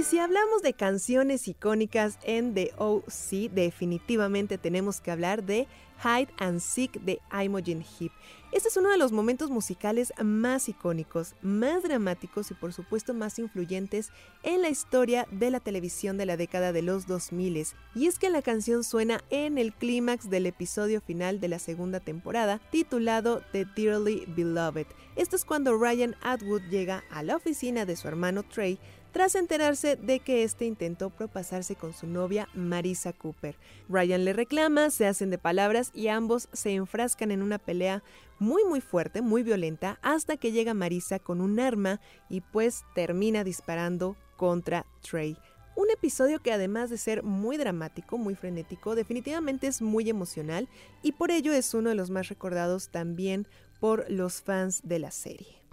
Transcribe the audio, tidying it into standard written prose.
si hablamos de canciones icónicas en The O.C., definitivamente tenemos que hablar de Hide and Seek de Imogen Heap. Este es uno de los momentos musicales más icónicos, más dramáticos y por supuesto más influyentes en la historia de la televisión de la década de los 2000. Y es que la canción suena en el clímax del episodio final de la segunda temporada, titulado The Dearly Beloved. Esto es cuando Ryan Atwood llega a la oficina de su hermano Trey tras enterarse de que este intentó propasarse con su novia Marissa Cooper. Ryan le reclama, se hacen de palabras y ambos se enfrascan en una pelea muy fuerte, muy violenta, hasta que llega Marissa con un arma y pues termina disparando contra Trey. Un episodio que además de ser muy dramático, muy frenético, definitivamente es muy emocional y por ello es uno de los más recordados también por los fans de la serie.